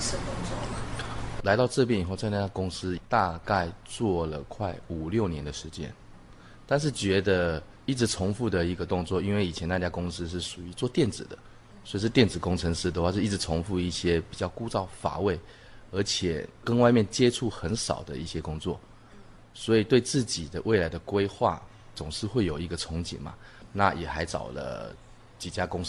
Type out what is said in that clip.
司工作吗？ 来到这边以后，在那家公司大概做了快5、6年的时间，但是觉得一直重复的一个动作，因为以前那家公司是属于做电子的，所以是电子工程师的话，是一直重复一些比较枯燥乏味，而且跟外面接触很少的一些工作，所以对自己的未来的规划总是会有一个憧憬嘛。那也还找了几家公司